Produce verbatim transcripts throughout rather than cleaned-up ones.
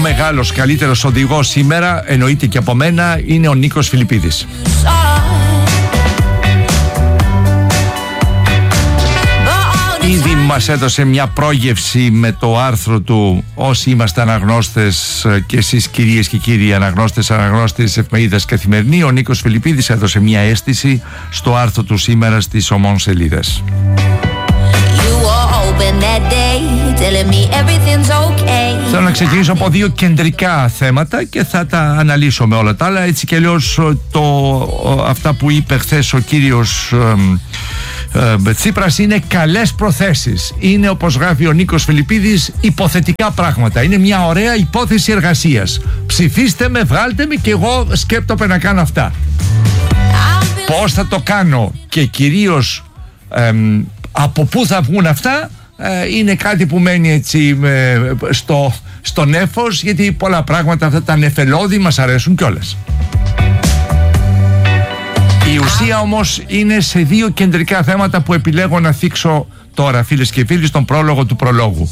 μεγάλος, καλύτερος οδηγός σήμερα, εννοείται και από μένα, είναι ο Νίκος Φιλιππίδης. Ήδη μας έδωσε μια πρόγευση με το άρθρο του. Όσοι είμαστε αναγνώστες, και εσείς κυρίες και κύριοι αναγνώστες, αναγνώστες της εφημερίδας Καθημερινή, ο Νίκος Φιλιππίδης έδωσε μια αίσθηση στο άρθρο του σήμερα στις ομών σελίδες. Θέλω να ξεκινήσω από δύο κεντρικά θέματα και θα τα αναλύσω με όλα τα άλλα. Έτσι κι αλλιώς το, αυτά που είπε χθες ο κύριος ε, ε, Τσίπρας είναι καλές προθέσεις. Είναι, όπως γράφει ο Νίκος Φιλιππίδης, υποθετικά πράγματα. Είναι μια ωραία υπόθεση εργασίας. Ψηφίστε με, βγάλτε με και εγώ σκέπτομαι να κάνω αυτά. Πώς θα το κάνω και κυρίως ε, από πού θα βγουν αυτά, είναι κάτι που μένει έτσι στο, στο νέφος, γιατί πολλά πράγματα, αυτά τα νεφελώδη, μας αρέσουν κιόλας. Η ουσία όμως είναι σε δύο κεντρικά θέματα που επιλέγω να θίξω τώρα, φίλες και φίλοι, στον πρόλογο του προλόγου.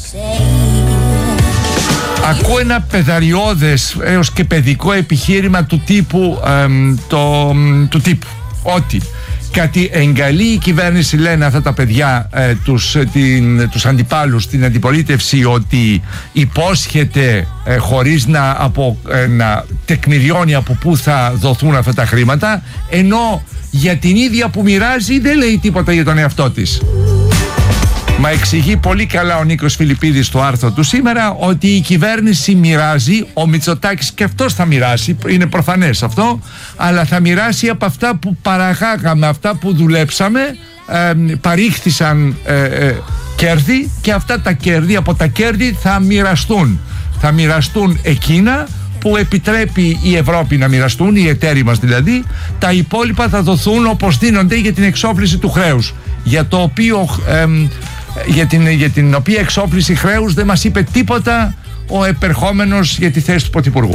Ακούω ένα παιδαριώδες έως και παιδικό επιχείρημα του τύπου, εμ, το, του τύπου ότι κάτι εγκαλεί η κυβέρνηση, λένε αυτά τα παιδιά, ε, τους, την, τους αντιπάλους, την αντιπολίτευση, ότι υπόσχεται ε, χωρίς να, απο, ε, να τεκμηριώνει από πού θα δοθούν αυτά τα χρήματα, ενώ για την ίδια που μοιράζει δεν λέει τίποτα για τον εαυτό της. Μα εξηγεί πολύ καλά ο Νίκος Φιλιππίδης στο άρθρο του σήμερα ότι η κυβέρνηση μοιράζει, ο Μητσοτάκης και αυτός θα μοιράσει, είναι προφανές αυτό, αλλά θα μοιράσει από αυτά που παραγάγαμε, αυτά που δουλέψαμε, ε, παρήχθησαν ε, ε, κέρδη, και αυτά τα κέρδη, από τα κέρδη θα μοιραστούν. Θα μοιραστούν εκείνα που επιτρέπει η Ευρώπη να μοιραστούν, οι εταίροι μας δηλαδή. Τα υπόλοιπα θα δοθούν όπως δίνονται για την εξόφληση του χρέους, για το οποίο... Ε, Για την, για την οποία εξόφληση χρέους δεν μας είπε τίποτα ο επερχόμενος για τη θέση του Πρωθυπουργού.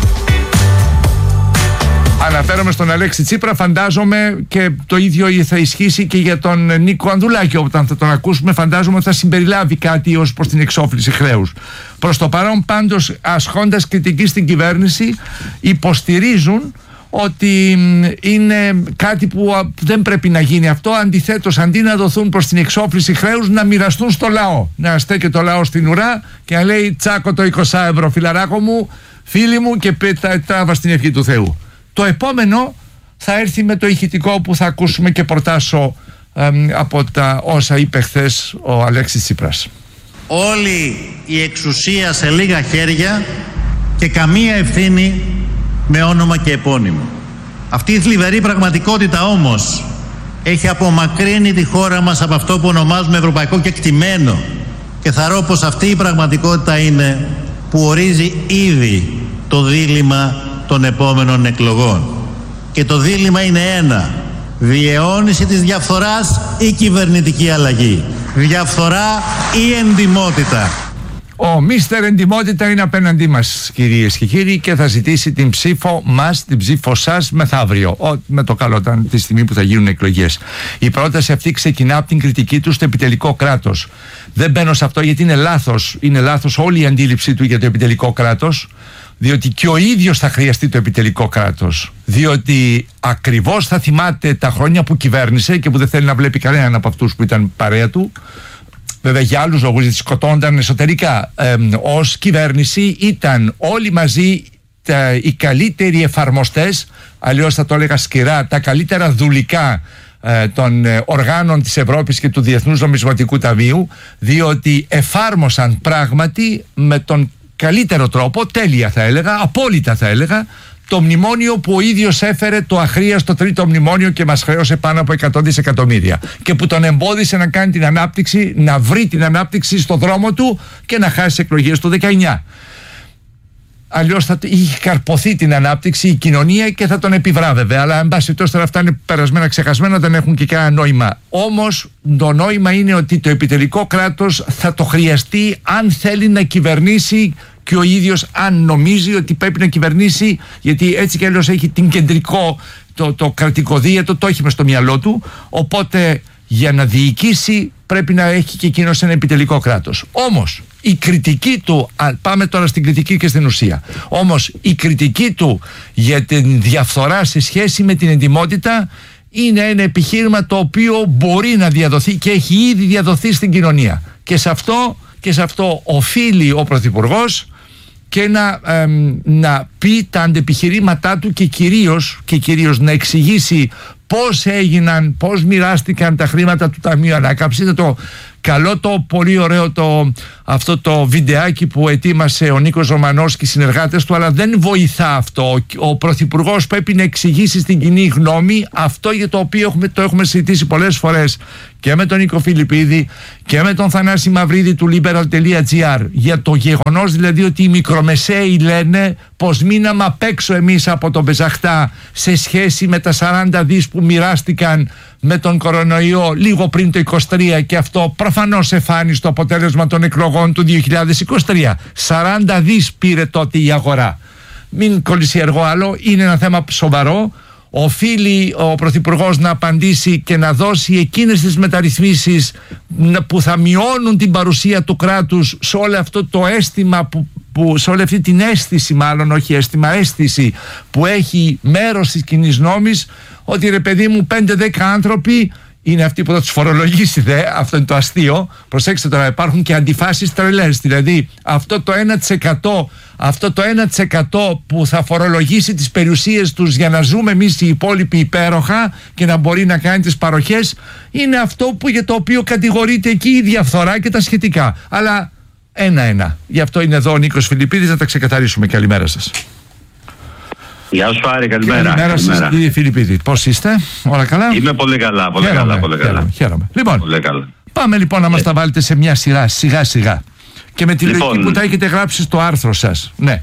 Αναφέρομαι στον Αλέξη Τσίπρα, φαντάζομαι και το ίδιο θα ισχύσει και για τον Νίκο Ανδουλάκη. Όταν θα τον ακούσουμε, φαντάζομαι ότι θα συμπεριλάβει κάτι ως προς την εξόφληση χρέους. Προς το παρόν πάντως, ασχώντας κριτική στην κυβέρνηση, υποστηρίζουν ότι είναι κάτι που δεν πρέπει να γίνει αυτό. Αντιθέτως, αντί να δοθούν προς την εξόφληση χρέους, να μοιραστούν στο λαό. Να στέκει το λαό στην ουρά και να λέει τσάκο το είκοσι ευρώ φιλαράκο μου, φίλοι μου, και τράβα στην ευχή του Θεού. Το επόμενο θα έρθει με το ηχητικό που θα ακούσουμε και προτάσω ε, από τα όσα είπε χθες ο Αλέξης Τσίπρας. Όλη η εξουσία σε λίγα χέρια και καμία ευθύνη με όνομα και επώνυμο. Αυτή η θλιβερή πραγματικότητα όμως έχει απομακρύνει τη χώρα μας από αυτό που ονομάζουμε ευρωπαϊκό κεκτημένο, και θαρώ πως αυτή η πραγματικότητα είναι που ορίζει ήδη το δίλημμα των επόμενων εκλογών. Και το δίλημμα είναι ένα: διαιώνιση της διαφθοράς ή κυβερνητική αλλαγή, διαφθορά ή εντιμότητα. Ο Μίστερ Εντιμότητα είναι απέναντί μας, κυρίες και κύριοι, και θα ζητήσει την ψήφο μας, την ψήφο σας μεθαύριο, ο, με το καλό, όταν, τη στιγμή που θα γίνουν εκλογές. Η πρόταση αυτή ξεκινά από την κριτική του στο επιτελικό κράτος. Δεν μπαίνω σε αυτό γιατί είναι λάθος. Είναι λάθος όλη η αντίληψή του για το επιτελικό κράτος, διότι και ο ίδιος θα χρειαστεί το επιτελικό κράτος. Διότι ακριβώς θα θυμάται τα χρόνια που κυβέρνησε και που δεν θέλει να βλέπει κανέναν από αυτούς που ήταν παρέα του. Βέβαια για άλλους λόγους, γιατί σκοτώνταν εσωτερικά. Ε, ως κυβέρνηση ήταν όλοι μαζί τα, οι καλύτεροι εφαρμοστές, αλλιώς θα το έλεγα σκληρά, τα καλύτερα δουλικά ε, των ε, οργάνων της Ευρώπης και του Διεθνούς Νομισματικού Ταμείου, διότι εφάρμοσαν πράγματι με τον καλύτερο τρόπο, τέλεια θα έλεγα, απόλυτα θα έλεγα, το μνημόνιο που ο ίδιος έφερε, το αχρίαστο τρίτο μνημόνιο, και μας χρέωσε πάνω από εκατό δισεκατομμύρια, και που τον εμπόδισε να κάνει την ανάπτυξη, να βρει την ανάπτυξη στο δρόμο του και να χάσει τις εκλογές του δεκαεννιά. Αλλιώς θα είχε καρποθεί την ανάπτυξη η κοινωνία και θα τον επιβράβευε. Αλλά εν πάση περιπτώσει τώρα αυτά είναι περασμένα, ξεχασμένα, δεν έχουν και κανένα νόημα. Όμως το νόημα είναι ότι το επιτελικό κράτος θα το χρειαστεί αν θέλει να κυβερνήσει, και ο ίδιος αν νομίζει ότι πρέπει να κυβερνήσει, γιατί έτσι κι αλλιώς έχει την κεντρικό, το, το κρατικοδίαιτο, το έχει μες στο μυαλό του. Οπότε για να διοικήσει πρέπει να έχει και εκείνος ένα επιτελικό κράτος. Όμως η κριτική του, α, πάμε τώρα στην κριτική και στην ουσία, όμως η κριτική του για την διαφθορά σε σχέση με την εντιμότητα είναι ένα επιχείρημα το οποίο μπορεί να διαδοθεί και έχει ήδη διαδοθεί στην κοινωνία, και σε αυτό, και σε αυτό οφείλει ο Πρωθυπουργός και να, ε, να πει τα αντεπιχειρήματά του και κυρίως, και κυρίως να εξηγήσει πώς έγιναν, πώς μοιράστηκαν τα χρήματα του Ταμείου Ανάκαμψης. Το καλό, το πολύ ωραίο το, αυτό το βιντεάκι που ετοίμασε ο Νίκος Ρωμανός και οι συνεργάτες του, αλλά δεν βοηθά αυτό. Ο Πρωθυπουργός πρέπει να εξηγήσει στην κοινή γνώμη αυτό για το οποίο έχουμε, το έχουμε συζητήσει πολλές φορές και με τον Νίκο Φιλιππίδη και με τον Θανάση Μαυρίδη του liberal.gr, για το γεγονός δηλαδή ότι οι μικρομεσαίοι λένε πως μείναμε απ' έξω εμείς από τον Πεζαχτά σε σχέση με τα σαράντα δις που μοιράστηκαν με τον κορονοϊό λίγο πριν το είκοσι τρία, και αυτό προφανώς εφάνει στο αποτέλεσμα των εκλογών του δύο χιλιάδες είκοσι τρία. σαράντα δις πήρε τότε η αγορά. Μην κολλησιεργώ άλλο, είναι ένα θέμα σοβαρό. Οφείλει ο Πρωθυπουργός να απαντήσει και να δώσει εκείνες τις μεταρρυθμίσεις που θα μειώνουν την παρουσία του κράτους σε όλο αυτό το αίσθημα που, που, σε όλη αυτή την αίσθηση, μάλλον όχι αίσθημα, αίσθηση που έχει μέρος της κοινής νόμης, ότι ρε παιδί μου πέντε δέκα άνθρωποι είναι αυτοί που θα τους φορολογήσει, δε, αυτό είναι το αστείο. Προσέξτε τώρα, υπάρχουν και αντιφάσεις τρελές. Δηλαδή αυτό το ένα τοις εκατό, αυτό το ένα τοις εκατό που θα φορολογήσει τις περιουσίες τους για να ζούμε εμείς οι υπόλοιποι υπέροχα και να μπορεί να κάνει τις παροχές, είναι αυτό που, για το οποίο κατηγορείται εκεί η διαφθορά και τα σχετικά. Αλλά ένα-ένα. Γι' αυτό είναι εδώ ο Νίκος Φιλιππίδης, να τα ξεκαθαρίσουμε. Καλημέρα σας. Γεια σου Άρη, καλημέρα. Καλημέρα σας κύριε Φιλιππίδη. Πώς είστε, όλα καλά? Είμαι πολύ καλά, πολύ χαίρομαι, καλά, πολύ καλά. Χαίρομαι, χαίρομαι. Λοιπόν, πολύ καλά. Πάμε λοιπόν να μας τα βάλετε σε μια σειρά, σιγά σιγά. Και με τη λοιπόν, λογική που τα έχετε γράψει στο άρθρο σας. Ναι.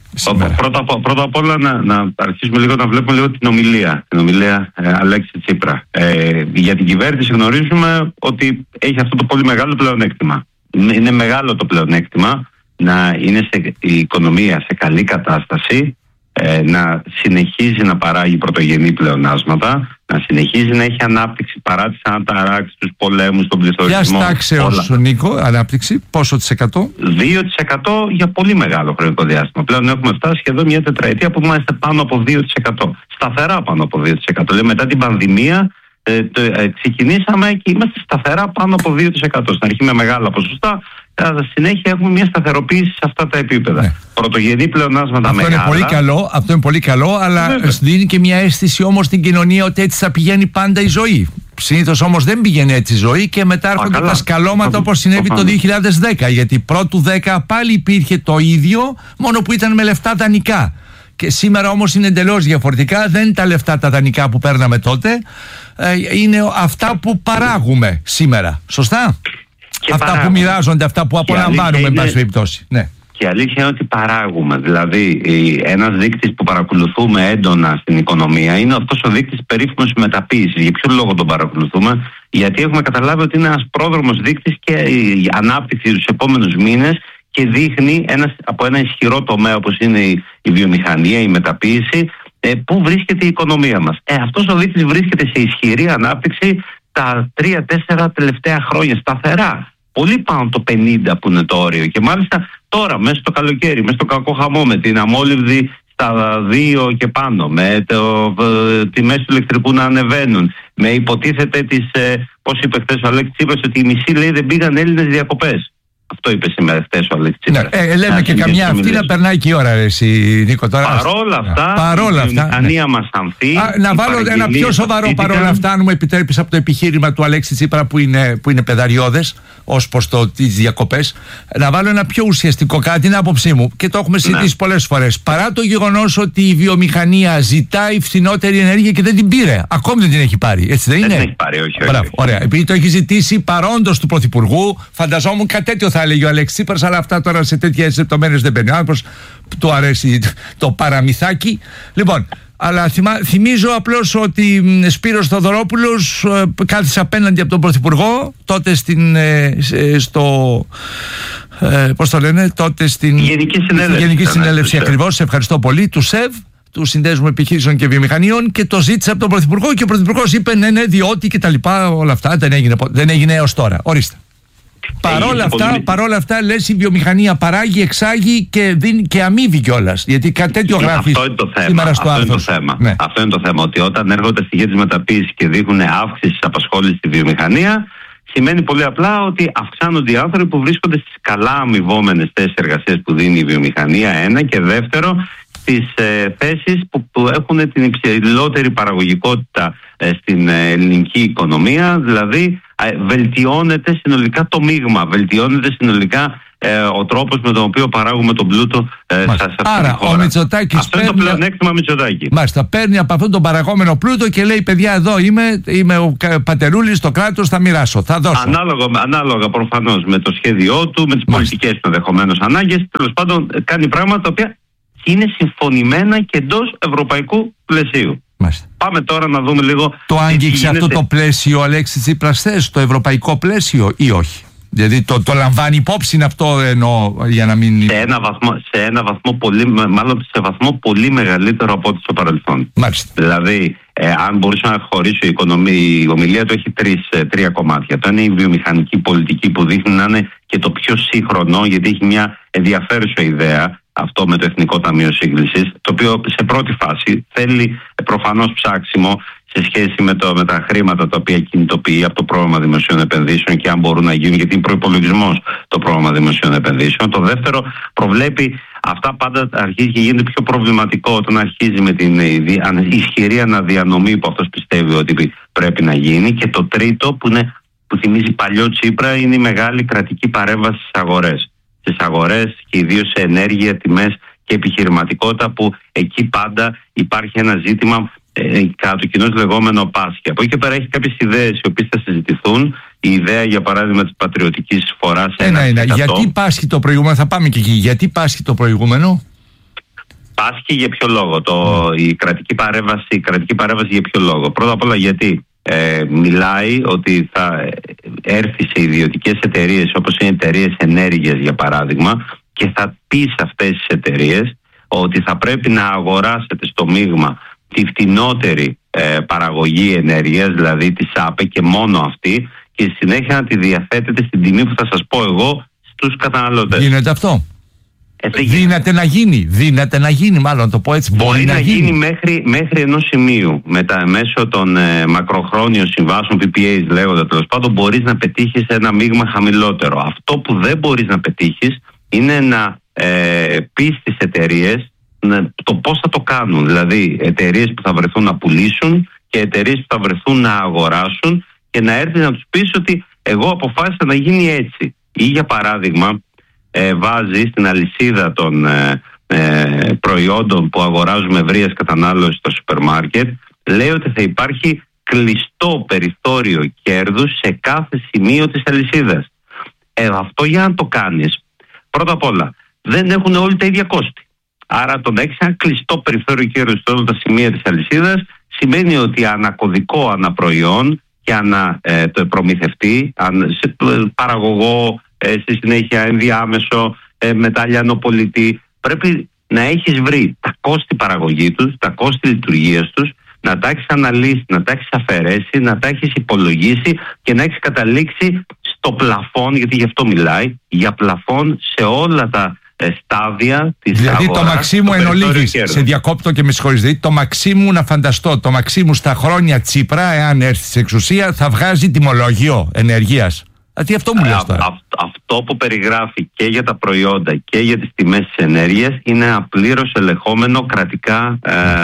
Πρώτα, πρώτα απ' όλα να, να αρχίσουμε λίγο να βλέπουμε λίγο την ομιλία. Την ομιλία ε, Αλέξη Τσίπρα. Ε, για την κυβέρνηση γνωρίζουμε ότι έχει αυτό το πολύ μεγάλο πλεονέκτημα. Είναι, είναι μεγάλο το πλεονέκτημα να είναι σε, η οικονομία σε καλή κατάσταση, ε, να συνεχίζει να παράγει πρωτογενή πλεονάσματα, να συνεχίζει να έχει ανάπτυξη παρά τις αναταράξεις, τους πολέμους, τον πληθωρισμό. Ποια στάξεως, Νίκο, ανάπτυξη, πόσο της εκατό? δύο τοις εκατό για πολύ μεγάλο χρονικό διάστημα. Πλέον έχουμε φτάσει σχεδόν μια τετραετία που είμαστε πάνω από δύο τοις εκατό. Σταθερά πάνω από δύο τοις εκατό. Λέει, μετά την πανδημία ε, το, ε, ξεκινήσαμε και είμαστε σταθερά πάνω από δύο τοις εκατό. Στην αρχή με μεγάλα ποσοστά. Κατά συνέχεια έχουμε μια σταθεροποίηση σε αυτά τα επίπεδα. Ναι. Πρωτογενή πλεονάσματα αυτό μεγάλα. Είναι πολύ καλό, αυτό είναι πολύ καλό, αλλά βέβαια δίνει και μια αίσθηση όμως στην κοινωνία ότι έτσι θα πηγαίνει πάντα η ζωή. Συνήθως όμως δεν πηγαίνει έτσι η ζωή και μετά έρχονται τα σκαλώματα όπως συνέβη το δύο χιλιάδες δέκα. Γιατί πρώτου δέκα πάλι υπήρχε το ίδιο, μόνο που ήταν με λεφτά δανεικά. Και σήμερα όμως είναι εντελώς διαφορετικά. Δεν είναι τα λεφτά τα δανεικά που παίρναμε τότε, είναι αυτά που παράγουμε σήμερα. Σωστά? Και αυτά παράγουμε. Που μοιράζονται, αυτά που απολαμβάνουμε, εν πάση περιπτώσει. Ναι. Και η αλήθεια είναι ότι παράγουμε. Δηλαδή, ένας δείκτης που παρακολουθούμε έντονα στην οικονομία είναι αυτός ο δείκτης περίφημος μεταποίησης. Για ποιο λόγο τον παρακολουθούμε? Γιατί έχουμε καταλάβει ότι είναι ένας πρόδρομος δείκτης και η ανάπτυξη τους επόμενους μήνες και δείχνει ένας, από ένα ισχυρό τομέα όπως είναι η, η βιομηχανία, η μεταποίηση, ε, πού βρίσκεται η οικονομία μας. Ε, αυτός ο δείκτης βρίσκεται σε ισχυρή ανάπτυξη τα τρία τέσσερα τελευταία χρόνια, σταθερά. Πολύ πάνω από το πενήντα που είναι το όριο. Και μάλιστα τώρα, μέσα στο καλοκαίρι, μέσα στο κακό χαμό, με την αμόλυβδη στα δύο και πάνω, με το, ε, τιμές του ηλεκτρικού να ανεβαίνουν, με υποτίθεται τις, ε, πώς είπε χθες ο Αλέξης Τσίπρας, ότι οι μισοί λέει δεν πήγαν Έλληνες διακοπές. Αυτό είπε σήμερα χθες ο Αλέξης Τσίπρας. Ναι, ε, λέμε και καμιά αυτή να περνάει και η ώρα, ρε, εσύ, Νίκο. Τώρα. Παρόλα αυτά, παρόλα η βιομηχανία ναι. μας ανθεί. Α, να βάλω ένα πιο σοβαρό παρόλα αυτά, αν μου επιτρέπεις, από το επιχείρημα του Αλέξη Τσίπρα που είναι, που είναι πεδαριώδες ως προς το, τις διακοπές. Να βάλω ένα πιο ουσιαστικό κάτι, την άποψή μου, και το έχουμε συζητήσει ναι. πολλές φορές. Παρά το γεγονός ότι η βιομηχανία ζητάει φθηνότερη ενέργεια και δεν την πήρε. Ακόμη δεν την έχει πάρει. Έτσι δεν, δεν είναι? Δεν έχει πάρει, όχι. όχι, Μπράβο, όχι. Ωραία. Επειδή το έχει ζητήσει παρόντος του Πρωθυπουργού, φανταζόμουν κάτι τέτοιο θα έλεγε ο Αλέξης Τσίπρας, αλλά αυτά τώρα σε τέτοιες λεπτομέρειες δεν μπαίνει. Άνθρωπος του αρέσει το παραμυθάκι. Λοιπόν, αλλά θυμά, θυμίζω απλώς ότι Σπύρος Θοδωρόπουλος ε, κάθισε απέναντι από τον Πρωθυπουργό τότε στην, ε, στο ε, πώς το λένε, τότε στην Γενική Συνέλευση, Γενική Συνέλευση ακριβώς, σε ευχαριστώ πολύ, του ΣΕΒ, του Συνδέσμου Επιχείρησεων και Βιομηχανιών, και το ζήτησε από τον Πρωθυπουργό και ο Πρωθυπουργός είπε ναι, ναι, διότι και τα λοιπά, όλα αυτά δεν έγινε, δεν έγινε έως τώρα. Ορίστε. Παρόλα αυτά, πολύ... παρόλα αυτά, λες, η βιομηχανία παράγει, εξάγει και, δίνει, και αμείβει κιόλας. Γιατί κάτι τέτοιο γράφει σήμερα στο άρθρο. Αυτό είναι το θέμα. Ναι. Αυτό είναι το θέμα. Ότι όταν έρχονται στοιχεία της μεταποίησης και δείχνουν αύξηση της απασχόλησης στη βιομηχανία, σημαίνει πολύ απλά ότι αυξάνονται οι άνθρωποι που βρίσκονται στις καλά αμοιβόμενες θέσεις εργασίας που δίνει η βιομηχανία, ένα, και δεύτερο, στις ε, θέσεις που, που έχουν την υψηλότερη παραγωγικότητα ε, στην ε, ελληνική οικονομία, δηλαδή ε, βελτιώνεται συνολικά το μείγμα, βελτιώνεται συνολικά ε, ο τρόπος με τον οποίο παράγουμε τον πλούτο ε, σε αυτή τη χώρα. Ο Μητσοτάκης αυτό παίρνει... είναι το πλεονέκτημα Μητσοτάκη. Μάλιστα, παίρνει από αυτόν τον παραγόμενο πλούτο και λέει: παιδιά, εδώ είμαι, είμαι ο πατερούλης, το κράτος, θα μοιράσω, θα δώσω. Ανάλογα, ανάλογα προφανώς με το σχέδιό του, με τις πολιτικές του ενδεχομένως ανάγκες, τέλος πάντων κάνει πράγματα τα οποία είναι συμφωνημένα και εντός ευρωπαϊκού πλαισίου. Μάλιστα. Πάμε τώρα να δούμε λίγο. Το άγγιξε αυτό το πλαίσιο ο Αλέξης Τσίπρας θες, το ευρωπαϊκό πλαίσιο, ή όχι? Δηλαδή το, το λαμβάνει υπόψη αυτό, εννοώ, για να μην... Σε ένα βαθμό, σε ένα βαθμό πολύ, μάλλον σε βαθμό πολύ μεγαλύτερο από ό,τι στο παρελθόν. Μάλιστα. Δηλαδή, ε, αν μπορούσα να χωρίσω η, οικονομία, η ομιλία του έχει τρεις, ε, τρία κομμάτια. Το ένα είναι η βιομηχανική πολιτική που δείχνει να είναι και το πιο σύγχρονο, γιατί έχει μια ενδιαφέρουσα ιδέα, αυτό με το Εθνικό Ταμείο Σύγκλησης, το οποίο σε πρώτη φάση θέλει προφανώς ψάξιμο σε σχέση με, το, με τα χρήματα τα οποία κινητοποιεί από το πρόγραμμα δημοσίων επενδύσεων και αν μπορούν να γίνουν, γιατί είναι προϋπολογισμός το πρόγραμμα δημοσίων επενδύσεων. Το δεύτερο, προβλέπει, αυτά πάντα αρχίζει και γίνεται πιο προβληματικό όταν αρχίζει με την ισχυρή αναδιανομή που αυτός πιστεύει ότι πρέπει να γίνει. Και το τρίτο, που, είναι, που θυμίζει παλιό Τσίπρα, είναι η μεγάλη κρατική παρέμβαση στις αγορές. Στις αγορές και ιδίως σε ενέργεια, τιμές και επιχειρηματικότητα, που εκεί πάντα υπάρχει ένα ζήτημα ε, κατά το κοινώς λεγόμενο Πάσχη. Από εκεί και πέρα έχει κάποιες ιδέες οι οποίες θα συζητηθούν. Η ιδέα, για παράδειγμα, της πατριωτικής φοράς. Ένα, ένα. Γιατί πάσχει το προηγούμενο, θα πάμε και εκεί. Γιατί πάσχει το προηγούμενο? Πάσχει για ποιο λόγο? Το, η, κρατική παρέμβαση, η κρατική παρέμβαση για ποιο λόγο? Πρώτα απ' όλα γιατί ε, μιλάει ότι θα έρθει σε ιδιωτικές εταιρείες όπως είναι εταιρείες ενέργειας, για παράδειγμα, και θα πει σε αυτές τις εταιρείες ότι θα πρέπει να αγοράσετε στο μείγμα τη φτηνότερη ε, παραγωγή ενέργειας, δηλαδή τη ΣΑΠΕ και μόνο αυτή, και στη συνέχεια να τη διαθέτετε στην τιμή που θα σας πω εγώ στους καταναλωτές. Γίνεται αυτό? Ε, δύναται να γίνει, δύναται να γίνει, μάλλον το πω έτσι. Μπορεί, μπορεί να, να γίνει, γίνει μέχρι, μέχρι ενός σημείου. Μετά, μέσω των ε, μακροχρόνιων συμβάσεων, πι πι έις λέγονται, τέλος πάντων, μπορείς να πετύχεις ένα μείγμα χαμηλότερο. Αυτό που δεν μπορείς να πετύχεις είναι να ε, πεις στις εταιρείες το πώς θα το κάνουν. Δηλαδή, εταιρείες που θα βρεθούν να πουλήσουν και εταιρείες που θα βρεθούν να αγοράσουν, και να έρθεις να τους πεις ότι εγώ αποφάσισα να γίνει έτσι. Ή, για παράδειγμα, ε, βάζει στην αλυσίδα των ε, ε, προϊόντων που αγοράζουμε ευρείας κατανάλωση στο σούπερ μάρκετ, λέει ότι θα υπάρχει κλειστό περιθώριο κέρδους σε κάθε σημείο της αλυσίδας. Ε, αυτό για να το κάνεις, πρώτα απ' όλα, δεν έχουν όλοι τα ίδια κόστη. Άρα το να έχεις ένα κλειστό περιθώριο κέρδους σε όλα τα σημεία της αλυσίδας σημαίνει ότι ανακωδικό αναπροϊόν και ανα ε, το προμηθευτή, αν, σε, παραγωγό, ε, στη συνέχεια ενδιάμεσο, ε, μετά λιανοπολιτή, πρέπει να έχεις βρει τα κόστη παραγωγή τους, τα κόστη λειτουργίας τους, να τα έχεις αναλύσει, να τα έχεις αφαιρέσει, να τα έχεις υπολογίσει και να έχεις καταλήξει στο πλαφόν, γιατί γι' αυτό μιλάει, για πλαφόν σε όλα τα στάδια της δηλαδή αγοράς. Το μαξίμου εν ολίγης, σε διακόπτω και με συγχωρείς, δηλαδή το μαξίμου, να φανταστώ, το μαξίμου στα χρόνια Τσίπρα, εάν έρθει στην εξουσία, θα βγάζει τιμολόγιο ενεργείας. Δηλαδή αυτό μου λες τώρα. Α, αυτό που περιγράφει και για τα προϊόντα και για τις τιμές της ενέργειας είναι απλήρως ελεγχόμενο κρατικά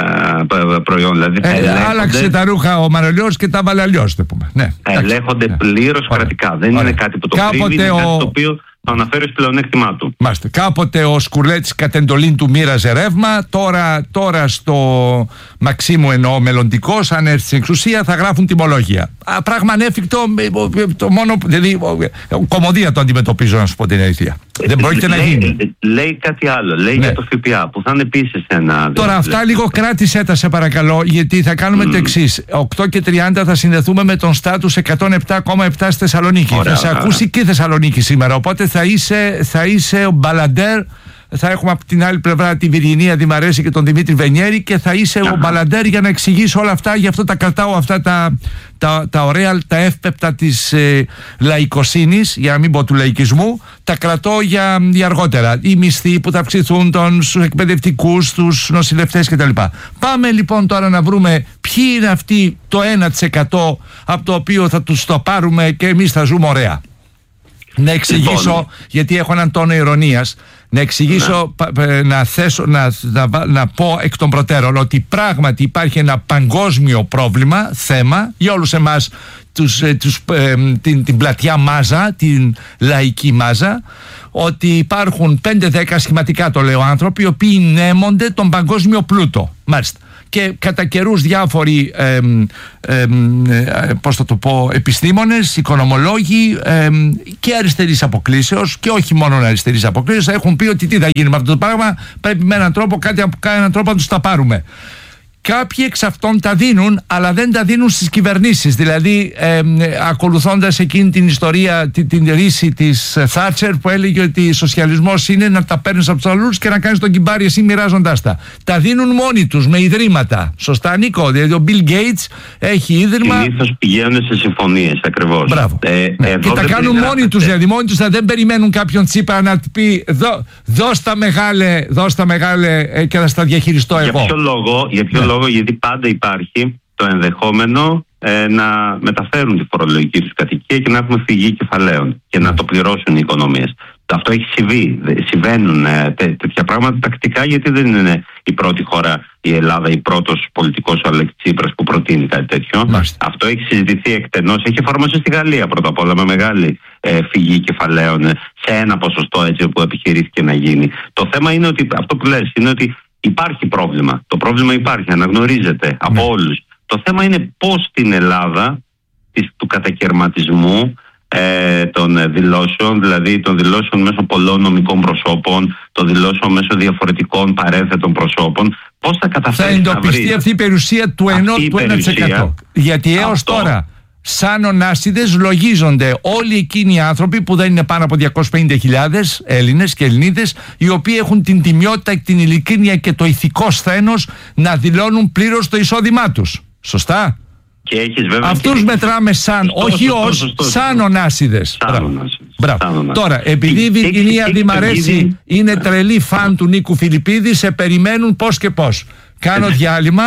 ε, προϊόν. Δηλαδή, ε, ελέγχονται... Άλλαξε τα ρούχα ο Μαρολιός και τα βάλε αλλιώς, δεν πούμε. Ναι, ελέγχονται ναι. πλήρως Ωραία. κρατικά. Δεν Ωραία. είναι κάτι που το κρύβει, είναι ο... κάτι το οποίο το αναφέρει ως πλεονέκτημά του. Μάστε. Κάποτε ο Σκουρλέτης κατ' εντολήν του μοίραζε ρεύμα, τώρα, τώρα στο Μαξίμου εννοώ μελλοντικός, αν έρθει στην εξουσία, θα γράφουν τιμολόγια. Α, πράγμα ανέφικτο, το μόνο, δηλαδή κομμωδία το αντιμετωπίζω, να σου πω την αλήθεια. Δεν πρόκειται λέει, να γίνει. Λέει κάτι άλλο, λέει ναι. για το ΦΠΑ που θα είναι επίσης ένα... Τώρα αυτά λίγο κράτησέ τα σε παρακαλώ, γιατί θα κάνουμε mm. το εξής. οκτώ και τριάντα θα συνδεθούμε με τον στάτους εκατόν επτά κόμμα επτά στη Θεσσαλονίκη. Ωραία, θα σε ακούσει και η Θεσσαλονίκη σήμερα, οπότε θα είσαι, θα είσαι ο μπαλαντέρ θα έχουμε από την άλλη πλευρά τη Βυργινία Δημαρέση και τον Δημήτρη Βενιέρη και θα είσαι ο Μπαλαντέρ για να εξηγήσει όλα αυτά. Γι' αυτό τα κρατάω αυτά τα, τα, τα ωραία, τα εύπεπτα της ε, λαϊκοσύνης, για να μην πω του λαϊκισμού, τα κρατώ για, για αργότερα. Οι μισθοί που θα αυξηθούν στους εκπαιδευτικούς, στους νοσηλευτές κτλ. Πάμε λοιπόν τώρα να βρούμε ποιοι είναι αυτοί το ένα τοις εκατό από το οποίο θα τους το πάρουμε και εμείς θα ζούμε ωραία. Να εξηγήσω, λοιπόν, γιατί έχω έναν τόνο ηρωνίας, να εξηγήσω, ναι. να, θέσω, να, να, να πω εκ των προτέρων ότι πράγματι υπάρχει ένα παγκόσμιο πρόβλημα, θέμα, για όλους εμάς τους, τους, ε, την, την πλατιά μάζα, την λαϊκή μάζα, ότι υπάρχουν πέντε δέκα σχηματικά, το λέω, άνθρωποι οι οποίοι νέμονται τον παγκόσμιο πλούτο. Μάλιστα. Και κατά καιρούς διάφοροι ε, ε, ε, πώς θα το πω, επιστήμονες, οικονομολόγοι ε, και αριστερής αποκλήσεως και όχι μόνο αριστερής αποκλήσεως έχουν πει ότι τι θα γίνει με αυτό το πράγμα, πρέπει με έναν τρόπο, κάτι από έναν τρόπο να τους τα πάρουμε. Κάποιοι εξ αυτών τα δίνουν, αλλά δεν τα δίνουν στις κυβερνήσεις. Δηλαδή, ε, ακολουθώντας εκείνη την ιστορία, την, την ρίση της Θάτσερ που έλεγε ότι σοσιαλισμός είναι να τα παίρνεις από τους αλλούς και να κάνεις τον κυμπάρι εσύ μοιράζοντάς τα. Τα δίνουν μόνοι τους με ιδρύματα. Σωστά, Νίκο? Δηλαδή, ο Bill Gates έχει ίδρυμα. Συνήθως πηγαίνουν σε συμφωνίες, ακριβώς. Μπράβο. Ε, ναι. Και τα κάνουν μόνοι τους, δηλαδή μόνοι τους, δεν περιμένουν κάποιον Τσίπρα να πει δώ, δώσ' τα μεγάλε, δώσ' τα μεγάλε ε, και θα στα διαχειριστώ εγώ. Για ποιο λόγο, για ποιο ναι. λόγο, γιατί πάντα υπάρχει το ενδεχόμενο ε, να μεταφέρουν τη φορολογική τους κατοικία και να έχουμε φυγή κεφαλαίων και να το πληρώσουν οι οικονομίες. Αυτό έχει συμβεί. Συμβαίνουν ε, τέ, τέτοια πράγματα τακτικά, γιατί δεν είναι η πρώτη χώρα η Ελλάδα, η πρώτος πολιτικός ο Αλέξης Τσίπρας που προτείνει κάτι τέτοιο. Μάλιστα. Αυτό έχει συζητηθεί εκτενώς. Έχει εφαρμοστεί στη Γαλλία πρώτα απ' όλα με μεγάλη ε, φυγή κεφαλαίων σε ένα ποσοστό, έτσι, που επιχειρήθηκε να γίνει. Το θέμα είναι ότι αυτό που λες είναι ότι υπάρχει πρόβλημα. Το πρόβλημα υπάρχει, αναγνωρίζεται ναι. από όλους. Το θέμα είναι πώς στην Ελλάδα της, του κατακαιρματισμού ε, των δηλώσεων, δηλαδή των δηλώσεων μέσω πολλών νομικών προσώπων, των δηλώσεων μέσω διαφορετικών παρέθετων προσώπων, πώς θα καταφέρει να βρει. Θα εντοπιστεί αυτή η περιουσία του ενός του ένα τοις εκατό. Γιατί έως αυτό, τώρα, σαν ονάσιδες, λογίζονται όλοι εκείνοι οι άνθρωποι που δεν είναι πάνω από διακόσιες πενήντα χιλιάδες Έλληνες και Ελληνίδες, οι οποίοι έχουν την τιμιότητα, την ειλικρίνεια και το ηθικό σθένος να δηλώνουν πλήρως το εισόδημά τους. Σωστά? Και έχεις βέβαια. Αυτούς μετράμε σαν, σωστό, όχι σωστό, ως, σωστό, σωστό, σαν ονάσιδες. Μπράβο. Μπράβο. Τώρα, επειδή η Βυργινία Δημαρέση είναι τρελή φαν του Νίκου Φιλιππίδη, σε περιμένουν πώς και πώς. Κάνω διάλειμμα.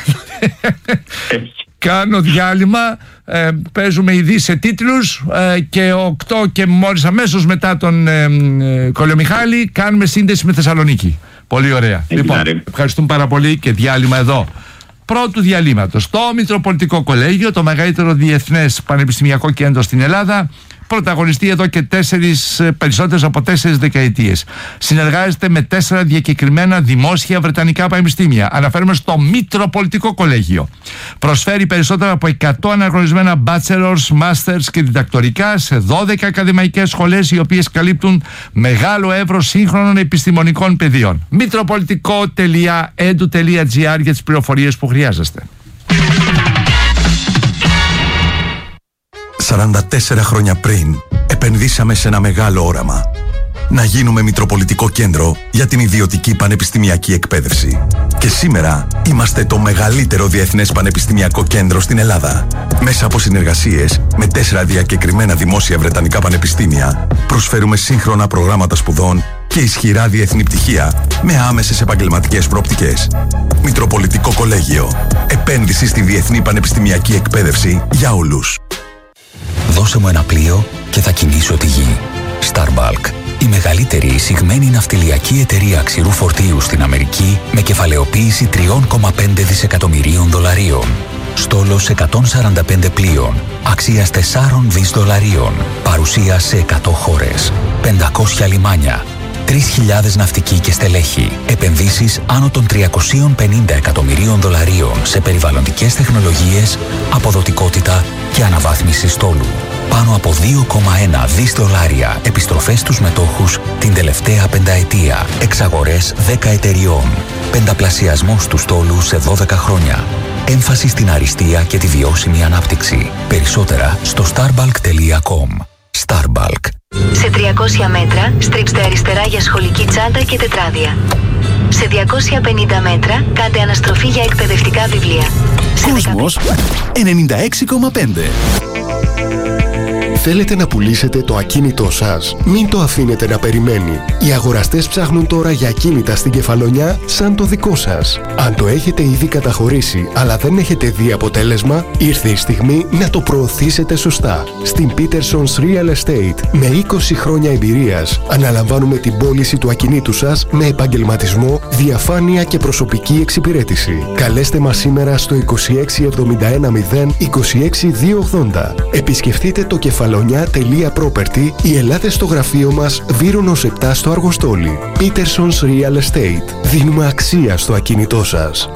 Κάνω διάλειμμα, ε, παίζουμε ειδήσεις σε τίτλους ε, και οκτώ και μόλις αμέσως μετά τον ε, ε, Κολιομιχάλη κάνουμε σύνδεση με Θεσσαλονίκη. Πολύ ωραία. Λοιπόν, ευχαριστούμε πάρα πολύ και διάλειμμα εδώ. Πρώτου διαλύματος. Το Μητροπολιτικό Κολέγιο, το μεγαλύτερο διεθνές πανεπιστημιακό κέντρο στην Ελλάδα, πρωταγωνιστεί εδώ και τέσσερις, περισσότερες από τέσσερις δεκαετίες. Συνεργάζεται με τέσσερα διακεκριμένα δημόσια βρετανικά πανεπιστήμια. Αναφέρουμε στο Μητροπολιτικό Κολέγιο. Προσφέρει περισσότερα από εκατό αναγνωρισμένα bachelors, masters και διδακτορικά σε δώδεκα ακαδημαϊκές σχολές, οι οποίες καλύπτουν μεγάλο εύρος σύγχρονων επιστημονικών πεδίων. μητροπολιτικό τελεία edu τελεία gr για τις πληροφορίες που χρειάζεστε. σαράντα τέσσερα χρόνια πριν επενδύσαμε σε ένα μεγάλο όραμα. Να γίνουμε Μητροπολιτικό Κέντρο για την ιδιωτική πανεπιστημιακή εκπαίδευση. Και σήμερα είμαστε το μεγαλύτερο διεθνές πανεπιστημιακό κέντρο στην Ελλάδα. Μέσα από συνεργασίες με τέσσερα διακεκριμένα δημόσια βρετανικά πανεπιστήμια, προσφέρουμε σύγχρονα προγράμματα σπουδών και ισχυρά διεθνή πτυχία με άμεσες επαγγελματικές προοπτικές. Μητροπολιτικό Κολέγιο. Επένδυση στη διεθνή πανεπιστημιακή εκπαίδευση για όλους. Δώσε μου ένα πλοίο και θα κινήσω τη γη. Starbulk, η μεγαλύτερη εισηγμένη ναυτιλιακή εταιρεία ξηρού φορτίου στην Αμερική, με κεφαλαιοποίηση τρία κόμμα πέντε δισεκατομμυρίων δολαρίων. Στόλος εκατόν σαράντα πέντε πλοίων, αξίας τέσσερα δισεκατομμύρια δολαρίων, παρουσία σε εκατό χώρες, πεντακόσια λιμάνια, τρεις χιλιάδες ναυτικοί και στελέχη, επενδύσεις άνω των τριακόσια πενήντα εκατομμυρίων δολαρίων σε περιβαλλοντικές τεχνολογίες, αποδοτικότητα και αναβάθμιση στόλου. Πάνω από δύο κόμμα ένα δισεκατομμύρια δολάρια επιστροφές στους μετόχους την τελευταία πενταετία. Εξαγορές δέκα εταιριών. Πενταπλασιασμός του στόλου σε δώδεκα χρόνια. Έμφαση στην αριστεία και τη βιώσιμη ανάπτυξη. Περισσότερα στο starbulk τελεία com. Starbulk. Σε τριακόσια μέτρα στρίψτε αριστερά για σχολική τσάντα και τετράδια. Σε διακόσια πενήντα μέτρα κάντε αναστροφή για εκπαιδευτικά βιβλία. Κόσμος ενενήντα έξι κόμμα πέντε. Θέλετε να πουλήσετε το ακίνητό σας? Μην το αφήνετε να περιμένει. Οι αγοραστές ψάχνουν τώρα για ακίνητα στην Κεφαλονιά σαν το δικό σας. Αν το έχετε ήδη καταχωρήσει αλλά δεν έχετε δει αποτέλεσμα, ήρθε η στιγμή να το προωθήσετε σωστά. Στην Peterson's Real Estate, με είκοσι χρόνια εμπειρίας, αναλαμβάνουμε την πώληση του ακινήτου σας με επαγγελματισμό, διαφάνεια και προσωπική εξυπηρέτηση. Καλέστε μας σήμερα στο είκοσι έξι εβδομήντα ένα μηδέν είκοσι έξι διακόσια ογδόντα. Επισκεφτείτε το κεφαλονιά.property ή ελάτε στο γραφείο μας Βύρονος επτά στο Αργοστόλι. Peterson's Real Estate. Δίνουμε αξία στο ακίνητό σας.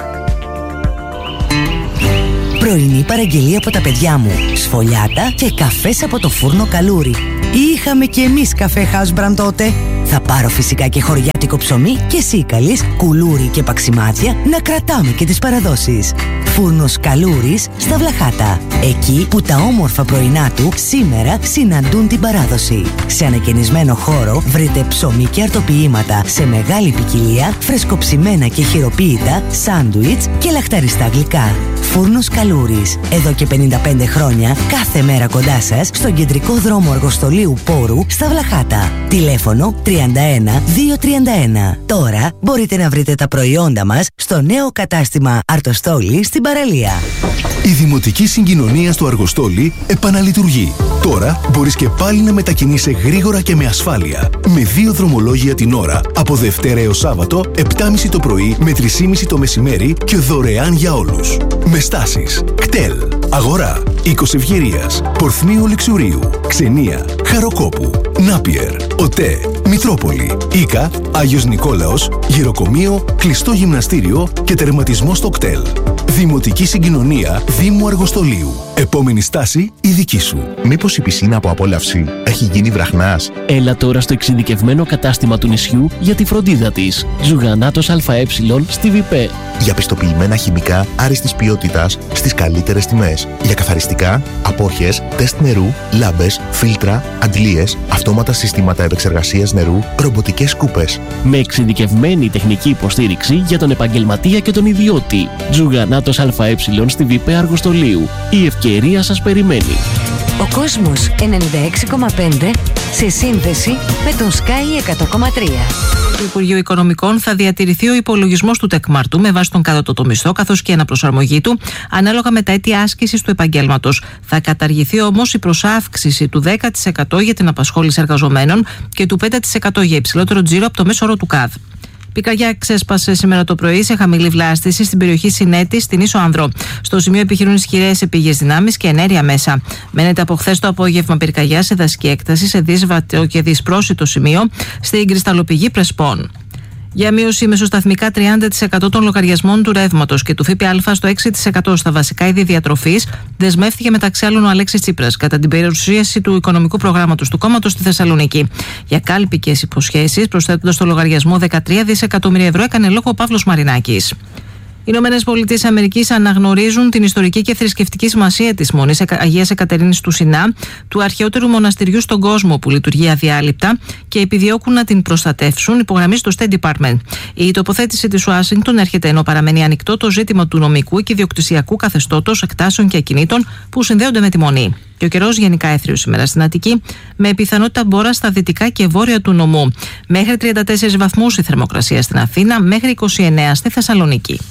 Πρωινή παραγγελία από τα παιδιά μου. Σφολιάτα και καφές από το φούρνο Καλούρι. Είχαμε κι εμείς καφέ House Brand τότε. Θα πάρω φυσικά και χωριάτικο ψωμί και σίκαλης, κουλούρι και παξιμάδια να κρατάμε και τις παραδόσεις. Φούρνος Καλούρης στα Βλαχάτα. Εκεί που τα όμορφα πρωινά του σήμερα συναντούν την παράδοση. Σε ανακαινισμένο χώρο βρείτε ψωμί και αρτοποιήματα σε μεγάλη ποικιλία, φρεσκοψημένα και χειροποίητα, σάντουιτς και λαχταριστά γλυκά. Φούρνος Καλούρης. Εδώ και πενήντα πέντε χρόνια, κάθε μέρα κοντά σας, στον κεντρικό δρόμο Αργοστολίου Πόρου στα Βλαχάτα. Τηλέφωνο τριάντα ένα διακόσια τριάντα ένα. Τώρα μπορείτε να βρείτε τα προϊόντα μας στο νέο κατάστημα Αρτοστόλη στην παραλία. Η Δημοτική Συγκοινωνία του Αργοστόλη επαναλειτουργεί. Τώρα μπορείς και πάλι να μετακινείσαι γρήγορα και με ασφάλεια. Με δύο δρομολόγια την ώρα, από Δευτέρα έως Σάββατο, επτά και μισή το πρωί με τρεις και μισή το μεσημέρι και δωρεάν για όλους. Με στάσεις Κτέλ, Αγορά, Οίκος Ευγερίας, Πορθμίου Λεξουρίου, Ξενία, Χαροκόπου, Νάπιερ, ΟΤΕ, Μητρόπολη, Ίκα, Άγιος Νικόλαος, Γυροκομείο, Κλειστό Γυμναστήριο και τερματισμό στο Κτέλ. Δημοτική Συγκοινωνία Δήμου Αργοστολίου. Επόμενη στάση η δική σου. Μήπως η πισίνα από απόλαυση έχει γίνει βραχνάς? Έλα τώρα στο εξειδικευμένο κατάστημα του νησιού για τη φροντίδα της. Ζουγανάτος ΑΕ στη ΒΙΠΕ. Για πιστοποιημένα χημικά άριστης ποιότητας στις καλύτερες τιμές. Για καθαριστικά, απόρχες, τεστ νερού, λάμπες, φίλτρα, αντλίες, αυτόματα συστήματα επεξεργασίας νερού, ρομποτικές σκούπες. Με εξειδικευμένη τεχνική υποστήριξη για τον επαγγελματία και τον ιδιώτη. Ζουγανάτος ΑΕ στη ΒΙΠΕ Αργοστολίου. Η ευκαιρία σας περιμένει. Ο κόσμος ενενήντα έξι κόμμα πέντε σε σύνδεση με τον Sky εκατό κόμμα τρία. Το Υπουργείο Οικονομικών θα διατηρηθεί ο υπολογισμός του τεκμαρτού με βάση τον κατώτατο μισθό καθώς και αναπροσαρμογή του ανάλογα με τα έτη άσκησης του επαγγέλματος. Θα καταργηθεί όμως η προσάυξηση του δέκα τοις εκατό για την απασχόληση εργαζομένων και του πέντε τοις εκατό για υψηλότερο τζίρο από το μέσο όρο του ΚΑΔ. Πυρκαγιά ξέσπασε σήμερα το πρωί σε χαμηλή βλάστηση στην περιοχή Συνέτη, στην Ίσο Άνδρο. Στο σημείο επιχειρούν ισχυρές επίγειες δυνάμεις και ενέργεια μέσα. Μένεται από χθες το απόγευμα πυρκαγιά σε δασική έκταση, σε δύσβατο και δυσπρόσιτο σημείο στην κρυσταλλοπηγή Πρεσπών. Για μείωση μεσοσταθμικά τριάντα τοις εκατό των λογαριασμών του ρεύματος και του ΦΠΑ στο έξι τοις εκατό στα βασικά είδη διατροφής, δεσμεύτηκε μεταξύ άλλων ο Αλέξης Τσίπρας κατά την παρουσίαση του οικονομικού προγράμματος του κόμματος στη Θεσσαλονίκη. Για κάλπικες υποσχέσεις, προσθέτοντας στο λογαριασμό δεκατρία δισεκατομμύρια ευρώ, έκανε λόγο ο Παύλος Μαρινάκης. Οι Ηνωμένες Πολιτείες Αμερικής αναγνωρίζουν την ιστορική και θρησκευτική σημασία της Μονής Αγίας Εκατερίνης του Σινά, του αρχαιότερου μοναστηριού στον κόσμο που λειτουργεί αδιάλειπτα, και επιδιώκουν να την προστατεύσουν, υπογραμμίζει το State Department. Η τοποθέτηση της Ουάσιγκτον έρχεται ενώ παραμένει ανοιχτό το ζήτημα του νομικού και ιδιοκτησιακού καθεστώτος εκτάσεων και ακινήτων που συνδέονται με τη Μονή. Και ο καιρός γενικά έθριος σήμερα στην Αττική, με πιθανότητα μπόρα στα δυτικά και βόρεια του νομού. Μέχρι τριάντα τέσσερις βαθμούς η θερμοκρασία στην Αθήνα, μέχρι είκοσι εννέα στη Θεσσαλονίκη.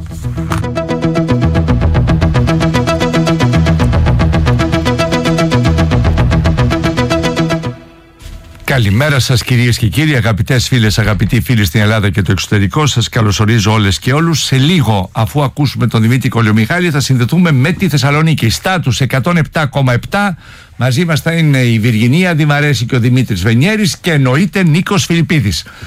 Καλημέρα σας κυρίες και κύριοι, αγαπητές φίλες, αγαπητοί φίλοι στην Ελλάδα και το εξωτερικό. Σας καλωσορίζω όλες και όλους. Σε λίγο, αφού ακούσουμε τον Δημήτρη Κολιομιχάλη, θα συνδεθούμε με τη Θεσσαλονίκη. Στάτους εκατόν επτά κόμμα επτά. Μαζί μας θα είναι η Βιργινία Δημαρέση και ο Δημήτρης Βενιέρης και εννοείται Νίκος Φιλιππίδης.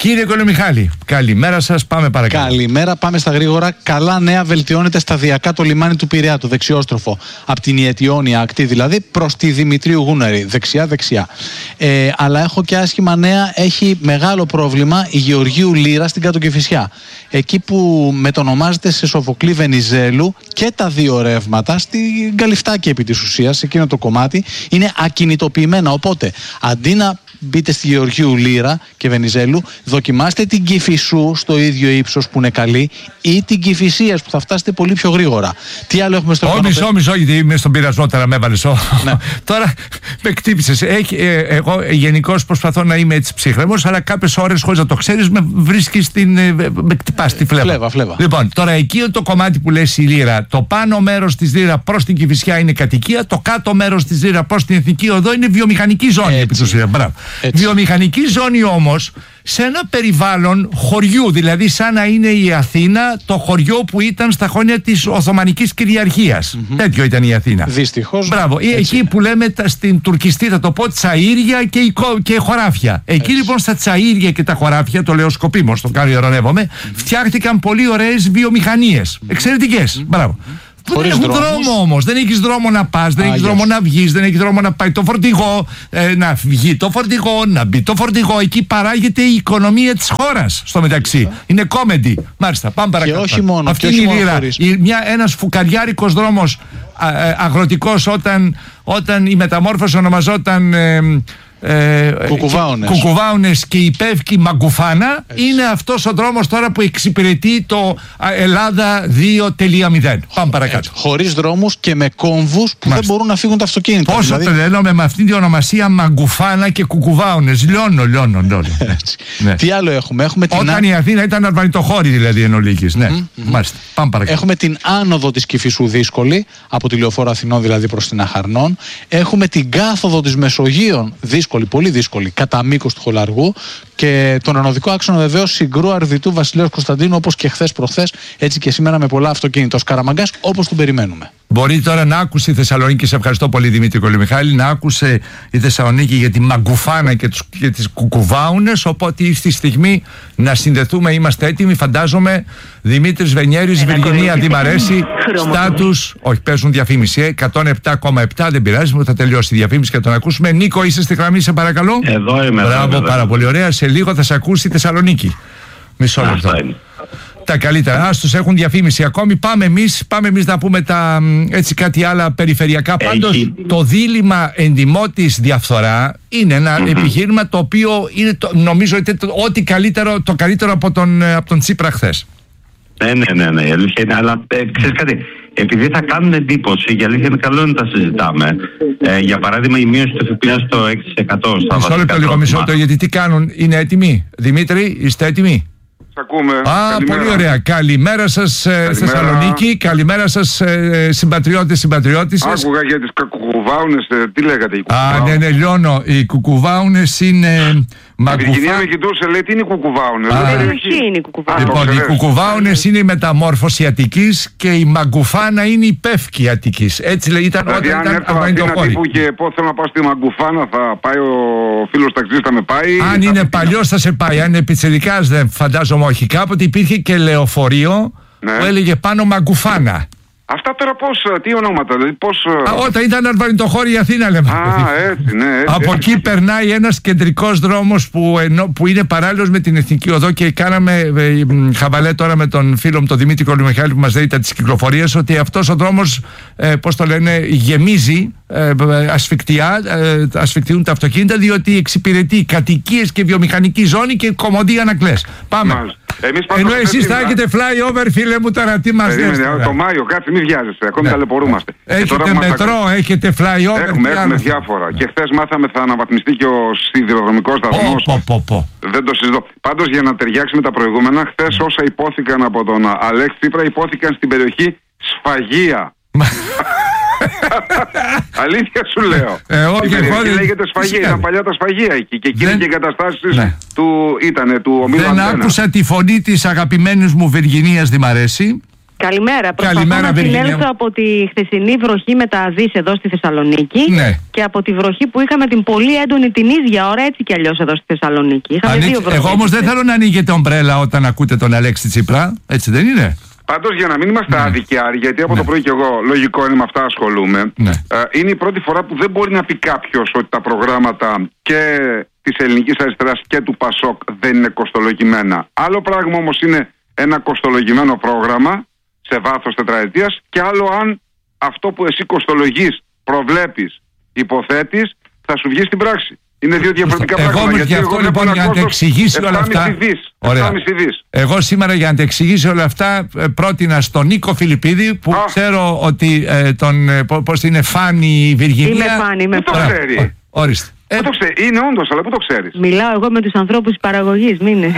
Κύριε Κολομιχάλη, καλημέρα σας, πάμε παρακάτω. Καλημέρα, πάμε στα γρήγορα. Καλά νέα, βελτιώνεται σταδιακά το λιμάνι του Πειραιά, το δεξιόστροφο. Από την Ιετιόνια ακτή δηλαδή προς τη Δημητρίου Γούναρη, δεξιά-δεξιά. Ε, αλλά έχω και άσχημα νέα, έχει μεγάλο πρόβλημα η Γεωργίου Λύρα στην Κάτω Κηφισιά. Εκεί που μετονομάζεται σε Σοφοκλή Βενιζέλου και τα δύο ρεύματα, στην Καλυφτάκη επί της ουσίας, εκείνο το κομμάτι, είναι ακινητοποιημένα. Οπότε, αντί να μπείτε στη Γεωργίου Λύρα και Βενιζέλου, δοκιμάστε την Κηφισού στο ίδιο ύψος που είναι καλή ή την Κηφισίας που θα φτάσετε πολύ πιο γρήγορα. Τι άλλο έχουμε στο πλάνο? Μισό, μισό, γιατί είμαι στον πειρασμό τώρα, με έβαλες. Ναι. Τώρα με κτύπησες. Ε, εγώ γενικώς προσπαθώ να είμαι έτσι ψύχρεμος, αλλά κάποιες ώρες χωρίς να το ξέρεις με βρίσκεις την. Με κτυπάς τη φλέβα. Φλέβα, φλέβα. Λοιπόν, τώρα εκεί το κομμάτι που λες η Λύρα, το πάνω μέρος της Λύρα προς την Κηφισιά είναι κατοικία, το κάτω μέρος της Λύρα προς την Εθνική Οδό είναι βιομηχανική ζώνη. Επί του Λύρα. Μπράβο. Βιομηχανική ζώνη όμως σε ένα περιβάλλον χωριού, δηλαδή σαν να είναι η Αθήνα το χωριό που ήταν στα χρόνια της Οθωμανικής κυριαρχίας. Mm-hmm. Τέτοιο ήταν η Αθήνα. Δυστυχώς. Μπράβο. Έτσι. Εκεί που λέμε τα, στην τουρκιστή, θα το πω, τσαΐρια και, και χωράφια. Εκεί έτσι. Λοιπόν στα τσαΐρια και τα χωράφια, το λέω σκοπίμως, το κάνω ειρωνεύομαι, mm-hmm. φτιάχτηκαν πολύ ωραίες βιομηχανίες. Mm-hmm. Εξαιρετικές. Mm-hmm. Μπράβο. Που δεν έχουν δρόμο όμως. Δεν έχεις δρόμο να πας, δεν έχεις δρόμο να βγεις, δεν έχεις δρόμο να πάει το φορτηγό, ε, να βγει το φορτηγό, να μπει το φορτηγό. Εκεί παράγεται η οικονομία της χώρας στο μεταξύ. Είναι comedy. Μάλιστα, πάμε παρακάτω. Και όχι μόνο. Αυτή είναι η Λύρα. Μια, ένας φουκαριάρικος δρόμος α, α, αγροτικός όταν, όταν η μεταμόρφωση ονομαζόταν. Ε, Ε, Κουκουβάουνες. Κουκουβάουνες και η Πεύκη Μαγκουφάνα. Έτσι. Είναι αυτός ο δρόμος τώρα που εξυπηρετεί το Ελλάδα δύο τελεία μηδέν. Πάμε παρακάτω. Χωρίς δρόμους και με κόμβους που Μάλιστα. δεν μπορούν να φύγουν τα αυτοκίνητα. Πόσο δηλαδή... το λέμε με αυτή την ονομασία Μαγκουφάνα και Κουκουβάουνες. Λιώνω, λιώνω, λιώνω. Ναι. Τι άλλο έχουμε? έχουμε την Όταν α... η Αθήνα ήταν αρβανιτοχώρη δηλαδή εν ολίγης. Ναι. Mm-hmm. Μάλιστα. Πάμε παρακάτω. Έχουμε την άνοδο της Κηφισού δύσκολη, από τη Λεωφόρο Αθηνών δηλαδή προς την Αχαρνών. Έχουμε την κάθοδο της Μεσογείων δύσκολη. Πολύ δύσκολη, κατά μήκος του Χολαργού, και τον ανωδικό άξονα βεβαίως Συγκρού Αρδιτού Βασιλέως Κωνσταντίνου, όπως και χθες προχθές, έτσι και σήμερα με πολλά αυτοκίνητα. Ο Σκαραμαγκάς όπως τον περιμένουμε. Μπορεί τώρα να άκουσε η Θεσσαλονίκη, σε ευχαριστώ πολύ Δημήτρη Κολομιχάλη, να άκουσε η Θεσσαλονίκη για τη Μαγκουφάνα και, τους, και τις Κουκουβάουνες. Οπότε ήρθε η στιγμή να συνδεθούμε. Είμαστε έτοιμοι, φαντάζομαι. Δημήτρης Βενιέρης, Βυργινία Δημαρέση, στάτους. Όχι, παίζουν διαφήμιση. εκατόν επτά κόμμα επτά, δεν πειράζει, μου θα τελειώσει η διαφήμιση και θα τον ακούσουμε. Νίκο, είσαι στη γραμμή, σε παρακαλώ. Εδώ είμαι. Μπράβο, εδώ, πάρα πολύ ωραία. Σε λίγο θα σε ακούσει η Θεσσαλονίκη. Μισό λεπτό. Τα καλύτερα. Ας τους έχουν διαφήμιση ακόμη. Πάμε εμείς, πάμε εμείς να πούμε τα, έτσι κάτι άλλα περιφερειακά. Έχει. Πάντως το δίλημμα εντιμότης διαφθορά είναι ένα mm-hmm. επιχείρημα το οποίο είναι το, νομίζω ότι το, ό,τι καλύτερο, το καλύτερο από τον, από τον Τσίπρα χθες. Ναι, ναι, ναι, ναι, η αλήθεια είναι, αλλά ε, ξέρεις κάτι, επειδή θα κάνουν εντύπωση, για αλήθεια είναι καλό να τα συζητάμε. Ε, για παράδειγμα, η μείωση του ΦΠΑ στο έξι τοις εκατό στα μισό λεπτό λίγο, μισό λεπτό, γιατί τι κάνουν, είναι έτοιμοι? Δημήτρη, είστε έτοιμοι? Ακούμε. Α, καλημέρα. Πολύ ωραία. Καλημέρα σας ε, Θεσσαλονίκη. Καλημέρα σας ε, συμπατριώτες, συμπατριώτισσες. Άκουγα για τις κουκουβάουνες, ε, τι λέγατε? Οι Α, ναι, ναι, λιώνω. Οι κουκουβάουνες είναι μαγκουφά. Η Βυργινία με κοιτούσε, λέει, τι είναι οι κουκουβάουνες? Ποιοι είναι οι κουκουβάουνες? Λοιπόν, οι κουκουβάουνες είναι η μεταμόρφωση Αττικής και η Μαγκουφάνα είναι η Πεύκη Αττικής. Έτσι λέει, ήταν δηλαδή, όταν αν ήταν έρθω Αθήνα τύπου και πω θέλω να πάω στη Μαγκουφάνα, θα πάει ο φίλος ταξιτής, θα με πάει? Αν είναι θα... παλιός θα σε πάει, αν είναι πιτσιρικάς δεν φαντάζομαι όχι. Κάποτε υπήρχε και λεωφορείο ναι. που έλεγε πάνω Μαγκουφάνα. Αυτά τώρα πώς, τι ονόματα, δηλαδή πώς... Α, όταν ήταν αρβανιτοχώρη η Αθήνα λέμε. Α, έτσι, ναι. Έτσι, από έτσι. εκεί περνάει ένας κεντρικός δρόμος που, ενώ, που είναι παράλληλος με την Εθνική Οδό και κάναμε ε, χαβαλέ τώρα με τον φίλο μου τον Δημήτρη Κολομιχάλη που μας λέει τα της κυκλοφορίας ότι αυτός ο δρόμος, ε, πώς το λένε, γεμίζει ε, ασφικτιά, ε, ασφικτιούν τα αυτοκίνητα διότι εξυπηρετεί κατοικίες και βιομηχανική ζώνη και κομμωδία να κλαις. Πάμε. Μάλιστα. Εμείς ενώ εσείς θα έχετε fly-over, φίλε μου, τώρα τι μας λες? Το Μάιο, κάτσε, μην βιάζεσαι, ακόμη ναι. ταλαιπωρούμαστε. Έχετε μετρό, θα... έχετε fly-over. Έχουμε, έχουμε διάφορα. Ναι. Και χθες μάθαμε θα αναβαθμιστεί και ο σιδηροδρομικός σταθμός. Oh, oh, oh, oh. Δεν το συζητώ. Πάντως για να ταιριάξει με τα προηγούμενα, χθες όσα υπόθηκαν από τον Αλέξη Τσίπρα υπόθηκαν στην περιοχή Σφαγεία. Αλήθεια σου λέω. Ε, όχι, εγώ δεν... Λέγεται Σφαγεία, ήταν παλιά τα Σφαγεία εκεί. Και εκεί δεν... και εγκαταστάσεις ναι. του ήτανε, του ομίλου Δεν Αντένα. Άκουσα τη φωνή της αγαπημένης μου Βυργινίας Δημαρέση. Καλημέρα. Καλημέρα, Προσπαθώ να Βυργίνια. συνέλθω από τη χθεσινή βροχή με τα δις εδώ στη Θεσσαλονίκη, ναι, και από τη βροχή που είχαμε την πολύ έντονη την ίδια ώρα έτσι κι αλλιώς εδώ στη Θεσσαλονίκη. Είχαμε Ανοίξ... δύο βροχές. Εγώ όμως δεν θέλω να ανοίγετε ομπρέλα όταν ακούτε τον Αλέξη Τσίπρα, έτσι δεν είναι? Πάντως, για να μην είμαστε ναι. άδικοι, Άρη, γιατί από ναι. το πρωί και εγώ λογικό είναι με αυτά ασχολούμαι, ναι. ε, είναι η πρώτη φορά που δεν μπορεί να πει κάποιος ότι τα προγράμματα και της ελληνικής αριστεράς και του Πασόκ δεν είναι κοστολογημένα. Άλλο πράγμα όμως είναι ένα κοστολογημένο πρόγραμμα σε βάθος τετραετίας, και άλλο αν αυτό που εσύ κοστολογείς, προβλέπεις, υποθέτεις, θα σου βγει στην πράξη. Είναι δύο διαφορετικά εγώ πράγματα. Γιατί εγώ αυτό λοιπόν για να τα εξηγήσει όλα αυτά. Ωραία. Εγώ σήμερα για να τα εξηγήσει όλα αυτά πρότεινα στον Νίκο Φιλιππίδη, που Α. ξέρω ότι ε, τον, ε, πώς είναι, φάνη η Βυργινία. Είμαι φάνη, είμαι φάνη. Πού το ξέρει? Ορίστε. Ε, το ξέρει. Είναι όντως, αλλά πού το ξέρεις? Μιλάω εγώ με τους ανθρώπους της παραγωγής, μην είναι.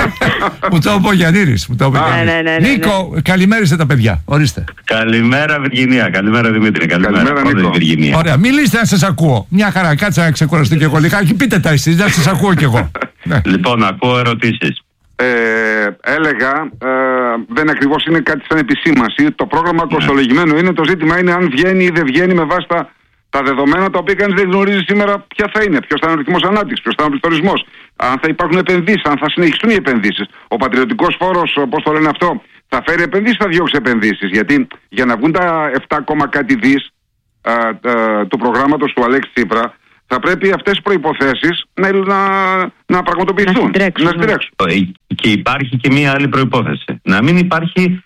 Μου το είπε ο Γιαννήρης. Ναι, ναι, ναι, Νίκο, καλημέριστε τα παιδιά. Ορίστε. Καλημέρα Βυργινία, καλημέρα Δημήτρη. Καλημέρα, καλημέρα Νίκο. Βυργινία. Ωραία, μιλήστε να σας ακούω. Μια χαρά, κάτσε να ξεκουραστεί και εγώ λιγάκι. Πείτε τα εσείς, να σας ακούω κι εγώ. Ναι. Λοιπόν, ακούω ερωτήσεις. Ε, έλεγα, ε, δεν ακριβώς είναι κάτι σαν επισήμαση. Το πρόγραμμα ναι. κοστολογημένο είναι, το ζήτημα είναι αν βγαίνει ή δεν βγαίνει με βάση τα, τα δεδομένα τα οποία κανείς δεν γνωρίζει σήμερα ποια θα είναι. Ποιος θα είναι ο ρυθμός ανάπτυξης, ποιος θα είναι ο πληθωρισμός, αν θα υπάρχουν επενδύσεις, αν θα συνεχιστούν οι επενδύσεις. Ο πατριωτικός φόρος, πώς το λένε αυτό, θα φέρει επενδύσεις, θα διώξει επενδύσεις. Γιατί για να βγουν τα επτά, κάτι δις α, α, του προγράμματος του Αλέξη Τσίπρα, θα πρέπει αυτές οι προϋποθέσεις να, να, να πραγματοποιηθούν, να συντρέξουν. Και υπάρχει και μία άλλη προϋπόθεση. Να μην υπάρχει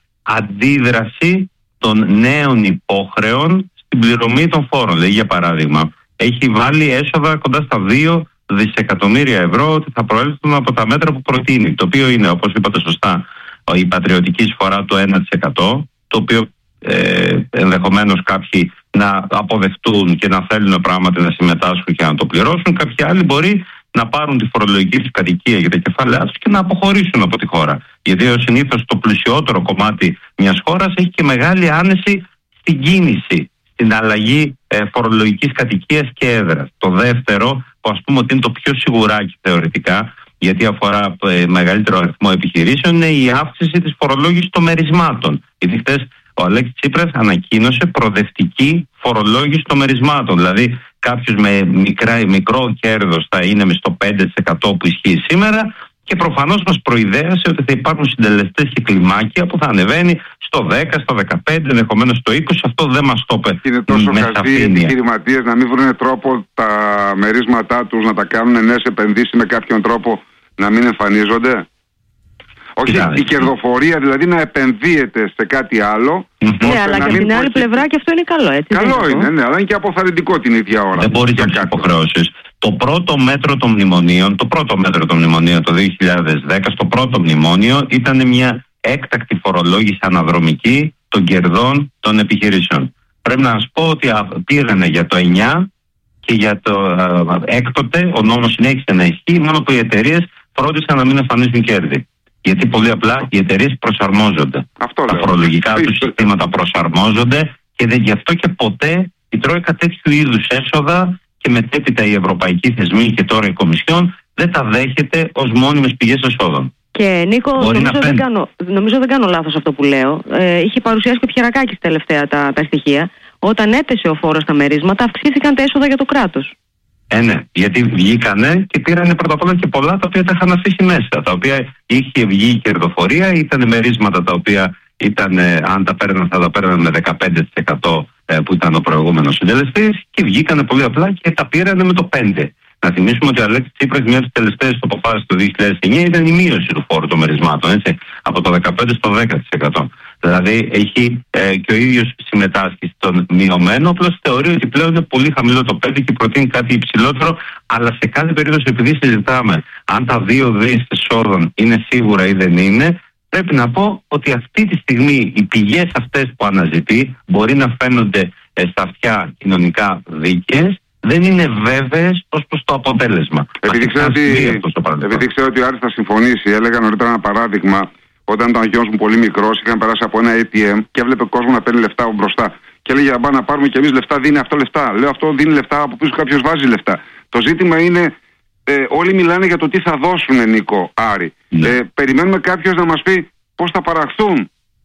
αντίδραση των νέων υπόχρεων στην πληρωμή των φόρων. Δηλαδή, για παράδειγμα, έχει βάλει έσοδα κοντά στα δύο δισεκατομμύρια ευρώ ότι θα προέλθουν από τα μέτρα που προτείνει. Το οποίο είναι, όπως είπατε σωστά, η πατριωτική εισφορά του ένα τοις εκατό, το οποίο ε, ενδεχομένως κάποιοι να αποδεχτούν και να θέλουν πράγματι να συμμετάσχουν και να το πληρώσουν. Κάποιοι άλλοι μπορεί να πάρουν τη φορολογική τους κατοικία για τα κεφάλαιά τους και να αποχωρήσουν από τη χώρα. Γιατί ως συνήθως το πλουσιότερο κομμάτι μιας χώρας έχει και μεγάλη άνεση στην κίνηση, στην αλλαγή ε, φορολογικής κατοικίας και έδρας. Το δεύτερο, που ας πούμε ότι είναι το πιο σιγουράκι θεωρητικά, γιατί αφορά ε, μεγαλύτερο αριθμό επιχειρήσεων, είναι η αύξηση της φορολόγησης των μερισμάτων. Γιατί χτες ο Αλέξης Τσίπρας ανακοίνωσε προοδευτική φορολόγηση των μερισμάτων. Δηλαδή, κάποιος με μικρά, μικρό κέρδος θα είναι στο πέντε τοις εκατό που ισχύει σήμερα, και προφανώς μας προειδέασε ότι θα υπάρχουν συντελεστές και κλιμάκια που θα ανεβαίνει στο δέκα, στο δεκαπέντε, ενδεχομένως στο είκοσι. Αυτό δεν μας το είπε. Είναι τόσο χαζοί οι επιχειρηματίες να μην βρουν τρόπο τα μερίσματά τους να τα κάνουν νέες επενδύσεις με κάποιον τρόπο να μην εμφανίζονται. Όχι, yeah, η κερδοφορία δηλαδή να επενδύεται σε κάτι άλλο. Mm-hmm. Ναι, αλλά και από την άλλη πλευρά και αυτό είναι καλό, έτσι. Καλό είναι, ναι, αλλά είναι και αποθαρρυντικό την ίδια ώρα. Δεν μπορεί να έχει υποχρεώσεις. Το πρώτο μέτρο των μνημονίων, το πρώτο μέτρο των μνημονίων το δύο χιλιάδες δέκα, στο πρώτο μνημόνιο ήταν μια έκτακτη φορολόγηση αναδρομική των κερδών των επιχειρήσεων. Πρέπει να σας πω ότι πήρανε για το εννιά και για το α, έκτοτε ο νόμος συνέχισε να ισχύει, μόνο που οι εταιρείες φρόντισαν να μην εμφανίζουν κέρδη. Γιατί πολύ απλά οι εταιρείες προσαρμόζονται. Αυτό τα λέω. φορολογικά τους συστήματα προσαρμόζονται, και δεν, γι' αυτό και ποτέ η Τρόικα τέτοιου είδους έσοδα και μετέπειτα οι ευρωπαϊκοί θεσμοί και τώρα η Κομισιόν δεν τα δέχεται ως μόνιμες πηγές εσόδων. Και Νίκο, νομίζω δεν, κάνω, νομίζω δεν κάνω λάθος αυτό που λέω. Ε, είχε παρουσιάσει και ο Πιερακάκης τελευταία τα, τα στοιχεία. Όταν έπεσε ο φόρος στα μερίσματα, αυξήθηκαν τα έσοδα για το κράτος. Ε, ναι, γιατί βγήκανε και πήρανε πρώτα απ' όλα και πολλά τα οποία τα είχαν αφήσει μέσα. Τα οποία είχε βγει η κερδοφορία, ήταν μερίσματα τα οποία ήταν, αν τα παίρναν, θα τα παίρναν με δεκαπέντε τοις εκατό που ήταν ο προηγούμενος συντελεστής, και βγήκανε πολύ απλά και τα πήρανε με το πέντε τοις εκατό. Να θυμίσουμε ότι ο Αλέξης Τσίπρας, μια από τις τελευταίες αποφάσεις του δύο χιλιάδες εννιά ήταν η μείωση του φόρου των μερισμάτων, έτσι, από το δεκαπέντε στο δέκα τοις εκατό. Δηλαδή έχει ε, και ο ίδιος συμμετάσχει στον μειωμένο, απλώς θεωρεί ότι πλέον είναι πολύ χαμηλό το πέντε και προτείνει κάτι υψηλότερο, αλλά σε κάθε περίπτωση, επειδή συζητάμε αν τα δύο δις εσόδων είναι σίγουρα ή δεν είναι, πρέπει να πω ότι αυτή τη στιγμή οι πηγές αυτές που αναζητεί μπορεί να φαίνονται ε, στα αυτιά κοινωνικά δίκαιες, δεν είναι βέβαιες ως προς το αποτέλεσμα. Επειδή ξέρω ότι, επειδή ξέρω ότι ο Άρης θα συμφωνήσει, έλεγα νωρίτερα ένα παράδειγμα. Όταν ήταν ο γιος μου πολύ μικρός, είχαν περάσει από ένα έι τι εμ και έβλεπε κόσμο να παίρνει λεφτά από μπροστά. Και έλεγε αμπά να πάρουμε κι εμείς λεφτά, δίνει αυτό λεφτά. Λέω αυτό δίνει λεφτά, από πίσω κάποιος βάζει λεφτά. Το ζήτημα είναι, ε, όλοι μιλάνε για το τι θα δώσουν, Νίκο, Άρη. Ναι. Ε, περιμένουμε κάποιος να μας πει πώς θα παραχθούν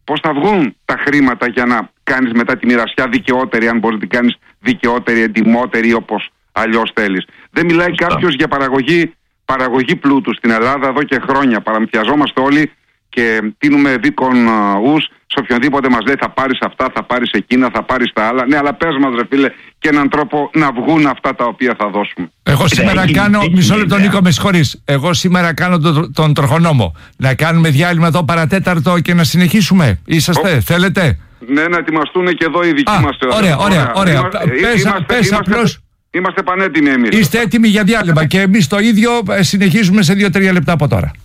πώς θα βγουν τα χρήματα για να κάνεις μετά τη μοιρασιά δικαιότερη, αν μπορείς να την κάνεις δικαιότερη, εντιμότερη, όπως αλλιώς θέλεις. Δεν μιλάει κάποιος για παραγωγή, παραγωγή πλούτου στην Ελλάδα εδώ και χρόνια. Παραμυθιαζόμαστε όλοι και τίνουμε δίκον ους σε οποιονδήποτε μας λέει θα πάρεις αυτά, θα πάρεις εκείνα, θα πάρεις τα άλλα. Ναι, αλλά πες μας ρε φίλε και έναν τρόπο να βγουν αυτά τα οποία θα δώσουμε. Εγώ σήμερα έχει, κάνω, έχει, μισό λεπτό Νίκο με συγχωρείς, εγώ σήμερα κάνω τον, τον τροχονόμο. Να κάνουμε διάλειμμα εδώ παρατέταρτο και να συνεχίσουμε. Είσαστε, Ο, θέλετε? Ναι, να ετοιμαστούν και εδώ οι δικοί Α, μας. Ωραία, ωραία, ωραία. Είμαστε, πες, είμαστε, πες είμαστε, απλώς... Είμαστε πανέτοιμοι εμείς. Είστε έτοιμοι για διάλειμμα και εμείς το ίδιο συνεχίζουμε σε δύο τρία λεπτά από τώρα.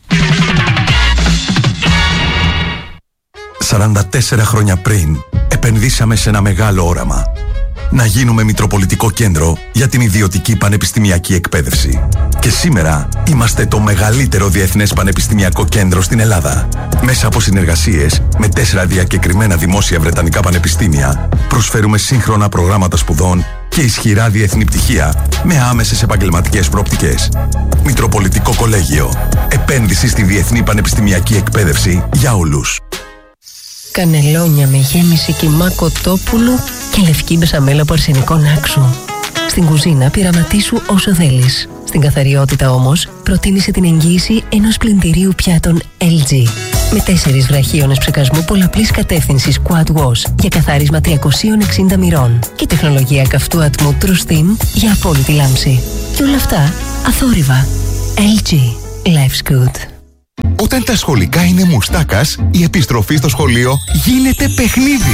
σαράντα τέσσερα χρόνια πριν επενδύσαμε σε ένα μεγάλο όραμα. Να γίνουμε μητροπολιτικό κέντρο για την ιδιωτική πανεπιστημιακή εκπαίδευση. Και σήμερα είμαστε το μεγαλύτερο διεθνές πανεπιστημιακό κέντρο στην Ελλάδα. Μέσα από συνεργασίες με τέσσερα διακεκριμένα δημόσια βρετανικά πανεπιστήμια, προσφέρουμε σύγχρονα προγράμματα σπουδών και ισχυρά διεθνή πτυχία με άμεσες επαγγελματικές προοπτικές. Μητροπολιτικό Κολέγιο. Επένδυση στη διεθνή πανεπιστημιακή εκπαίδευση για όλους. Κανελόνια με γέμιση κιμά κοτόπουλου και λευκή μπεσαμέλα από αρσενικό άξου. Στην κουζίνα πειραματίσου όσο θέλεις. Στην καθαριότητα όμως προτείνησε την εγγύηση ενός πλυντηρίου πιάτων ελ τζι. Με τέσσερις βραχίονες ψεκασμού πολλαπλής κατεύθυνσης Quad Wash για καθάρισμα τριακόσια εξήντα μοιρών και τεχνολογία καυτού ατμού True Steam για απόλυτη λάμψη. Και όλα αυτά αθόρυβα. ελ τζι. Life's good. Όταν τα σχολικά είναι μουστάκας, η επιστροφή στο σχολείο γίνεται παιχνίδι.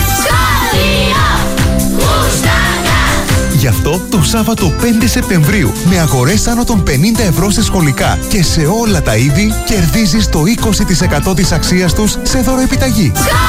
Γι' αυτό το Σάββατο πέντε Σεπτεμβρίου, με αγορές άνω των πενήντα ευρώ σε σχολικά και σε όλα τα είδη, κερδίζεις το είκοσι τοις εκατό της αξίας τους σε δωροεπιταγή.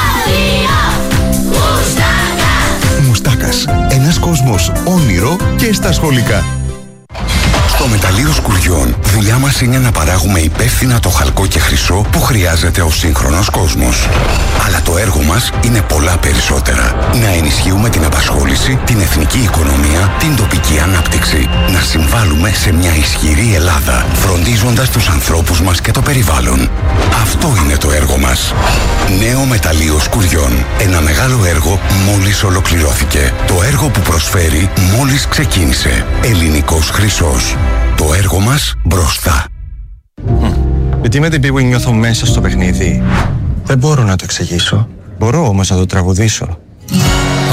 Μουστάκας. Ένας κόσμος όνειρο και στα σχολικά. Στο Μεταλλείο Σκουριών, δουλειά μας είναι να παράγουμε υπεύθυνα το χαλκό και χρυσό που χρειάζεται ο σύγχρονος κόσμος. Αλλά το έργο μας είναι πολλά περισσότερα. Να ενισχύουμε την απασχόληση, την εθνική οικονομία, την τοπική ανάπτυξη. Να συμβάλλουμε σε μια ισχυρή Ελλάδα, φροντίζοντας τους ανθρώπους μας και το περιβάλλον. Αυτό είναι το έργο μας. Νέο Μεταλλείο Σκουριών. Ένα μεγάλο έργο μόλις ολοκληρώθηκε. Το έργο που προσφέρει μόλις ξεκίνησε. Ελληνικός χρυσός. Το έργο μας μπροστά. Γιατί με την πίγου νιώθω μέσα στο παιχνίδι. Δεν μπορώ να το εξηγήσω. Μπορώ όμως να το τραγουδήσω.